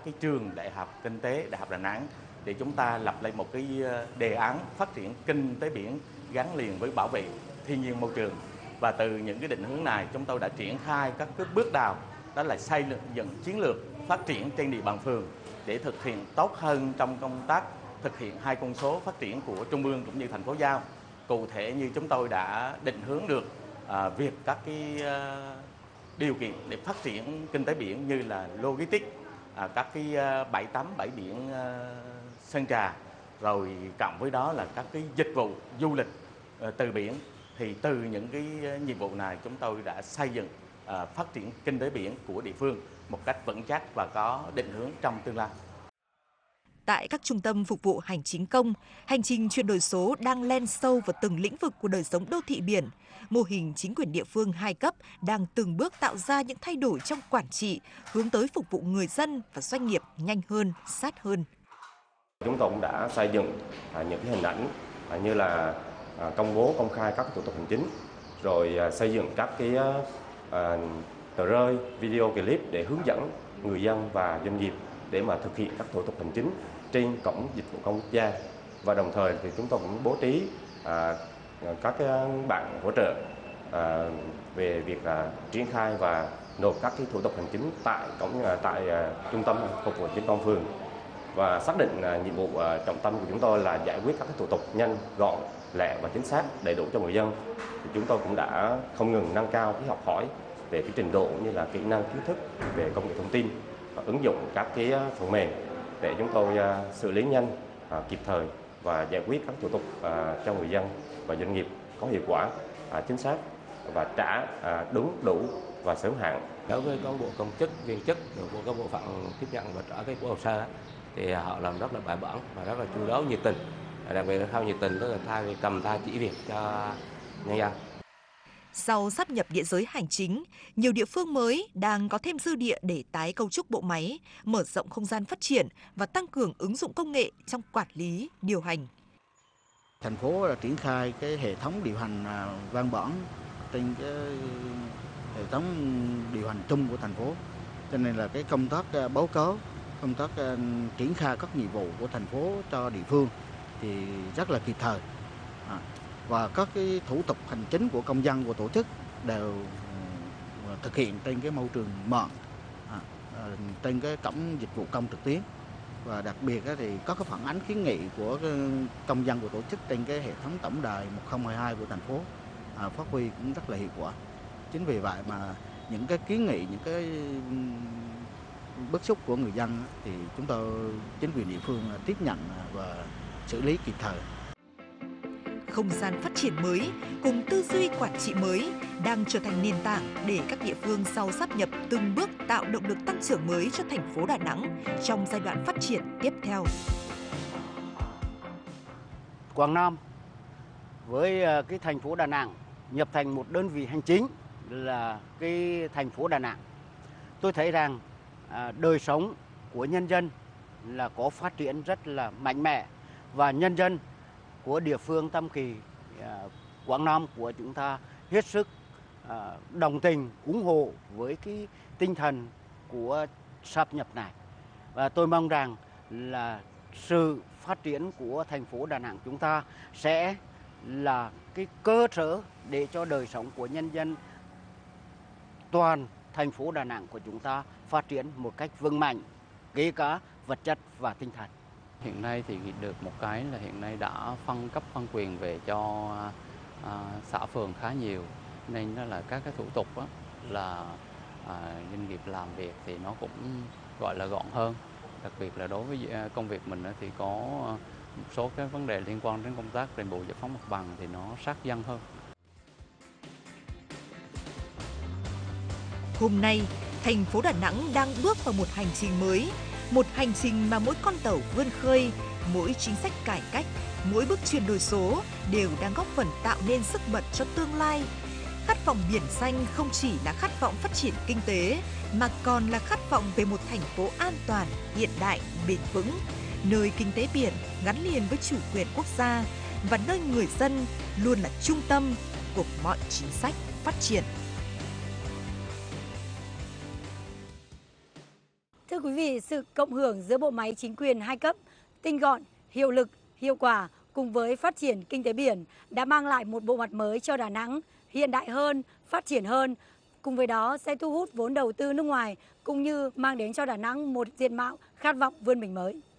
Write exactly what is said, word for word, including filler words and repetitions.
cái trường đại học kinh tế, Đại học Đà Nẵng để chúng ta lập lên một cái đề án phát triển kinh tế biển gắn liền với bảo vệ thiên nhiên môi trường. Và từ những cái định hướng này, chúng tôi đã triển khai các cái bước đầu, đó là xây dựng chiến lược phát triển trên địa bàn phường để thực hiện tốt hơn trong công tác thực hiện hai con số phát triển của Trung ương cũng như thành phố giao. Cụ thể như chúng tôi đã định hướng được à, việc các cái à, điều kiện để phát triển kinh tế biển như là logistics, à, các cái à, bãi tắm, bãi biển à, Sơn Trà, rồi cộng với đó là các cái dịch vụ du lịch à, từ biển. Thì từ những cái nhiệm vụ này chúng tôi đã xây dựng à, phát triển kinh tế biển của địa phương một cách vững chắc và có định hướng trong tương lai. Tại các trung tâm phục vụ hành chính công, hành trình chuyển đổi số đang len sâu vào từng lĩnh vực của đời sống đô thị biển. Mô hình chính quyền địa phương hai cấp đang từng bước tạo ra những thay đổi trong quản trị, hướng tới phục vụ người dân và doanh nghiệp nhanh hơn, sát hơn. Chúng tôi cũng đã xây dựng những cái hình ảnh như là công bố công khai các thủ tục hành chính, rồi xây dựng các cái tờ rơi, video clip để hướng dẫn người dân và doanh nghiệp để mà thực hiện các thủ tục hành chính trên cổng dịch vụ công quốc gia. Và đồng thời thì chúng tôi cũng bố trí à, các cái bạn hỗ trợ à, về việc là triển khai và nộp các cái thủ tục hành chính tại cổng tại à, trung tâm phục vụ hành chính công phường, và xác định à, nhiệm vụ à, trọng tâm của chúng tôi là giải quyết các cái thủ tục nhanh, gọn, lẹ và chính xác, đầy đủ cho người dân. Thì chúng tôi cũng đã không ngừng nâng cao cái học hỏi về cái trình độ như là kỹ năng kiến thức về công nghệ thông tin và ứng dụng các cái phần mềm để chúng tôi uh, xử lý nhanh, uh, kịp thời và giải quyết các thủ tục uh, cho người dân và doanh nghiệp có hiệu quả, uh, chính xác và trả uh, đúng, đủ và sớm hạn. Đối với cán bộ công chức, viên chức của các bộ phận tiếp nhận và trả kết quả hồ sơ thì họ làm rất là bài bản và rất là chu đáo, nhiệt tình. Đặc biệt là không nhiệt tình tức là thay cầm tay chỉ việc cho nhân dân. Sau sáp nhập địa giới hành chính, nhiều địa phương mới đang có thêm dư địa để tái cấu trúc bộ máy, mở rộng không gian phát triển và tăng cường ứng dụng công nghệ trong quản lý, điều hành. Thành phố đã triển khai cái hệ thống điều hành văn bản trên cái hệ thống điều hành chung của thành phố, cho nên là cái công tác báo cáo, công tác triển khai các nhiệm vụ của thành phố cho địa phương thì rất là kịp thời. À. Và các cái thủ tục hành chính của công dân, của tổ chức đều thực hiện trên cái môi trường mạng, à, trên cái cổng dịch vụ công trực tuyến. Và đặc biệt thì có cái phản ánh kiến nghị của công dân, của tổ chức trên cái hệ thống tổng đài một không hai hai của thành phố, à, phát huy cũng rất là hiệu quả. Chính vì vậy mà những cái kiến nghị, những cái bức xúc của người dân thì chúng tôi, chính quyền địa phương tiếp nhận và xử lý kịp thời. Không gian phát triển mới cùng tư duy quản trị mới đang trở thành nền tảng để các địa phương sau sáp nhập từng bước tạo động lực tăng trưởng mới cho thành phố Đà Nẵng trong giai đoạn phát triển tiếp theo. Quảng Nam với cái thành phố Đà Nẵng nhập thành một đơn vị hành chính là cái thành phố Đà Nẵng. Tôi thấy rằng đời sống của nhân dân là có phát triển rất là mạnh mẽ, và nhân dân của địa phương Tam Kỳ, Quảng Nam của chúng ta hết sức đồng tình, ủng hộ với cái tinh thần của sáp nhập này. Và tôi mong rằng là sự phát triển của thành phố Đà Nẵng chúng ta sẽ là cái cơ sở để cho đời sống của nhân dân toàn thành phố Đà Nẵng của chúng ta phát triển một cách vững mạnh, kể cả vật chất và tinh thần. Hiện nay thì được một cái là hiện nay đã phân cấp phân quyền về cho à, xã phường khá nhiều, nên đó là các cái thủ tục đó, là à, doanh nghiệp làm việc thì nó cũng gọi là gọn hơn. Đặc biệt là đối với công việc mình thì có một số cái vấn đề liên quan đến công tác đền bù giải phóng mặt bằng thì nó sát dân hơn. Hôm nay, thành phố Đà Nẵng đang bước vào một hành trình mới, một hành trình mà mỗi con tàu vươn khơi, mỗi chính sách cải cách, mỗi bước chuyển đổi số đều đang góp phần tạo nên sức bật cho tương lai. Khát vọng biển xanh không chỉ là khát vọng phát triển kinh tế, mà còn là khát vọng về một thành phố an toàn, hiện đại, bền vững, nơi kinh tế biển gắn liền với chủ quyền quốc gia và nơi người dân luôn là trung tâm của mọi chính sách phát triển. Thưa quý vì sự cộng hưởng giữa bộ máy chính quyền hai cấp, tinh gọn, hiệu lực, hiệu quả cùng với phát triển kinh tế biển đã mang lại một bộ mặt mới cho Đà Nẵng, hiện đại hơn, phát triển hơn. Cùng với đó sẽ thu hút vốn đầu tư nước ngoài cũng như mang đến cho Đà Nẵng một diện mạo khát vọng vươn mình mới.